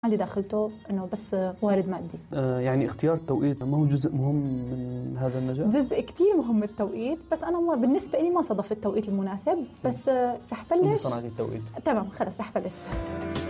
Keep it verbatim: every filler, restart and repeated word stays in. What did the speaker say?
اللي داخلته انه بس وارد مادي. آه يعني اختيار التوقيت ما هو جزء مهم من هذا النجاح؟ جزء كتير مهم التوقيت، بس انا ما بالنسبه لي ما صادف التوقيت المناسب، بس رح بلش. صنعتي التوقيت؟ تمام خلص رح بلش.